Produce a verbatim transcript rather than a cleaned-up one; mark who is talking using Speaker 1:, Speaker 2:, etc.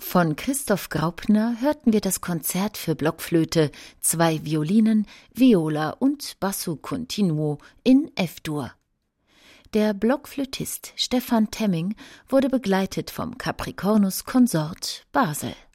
Speaker 1: Von Christoph Graupner hörten wir das Konzert für Blockflöte, zwei Violinen, Viola und Basso Continuo in F-Dur. Der Blockflötist Stefan Temming wurde begleitet vom Capricornus Consort Basel.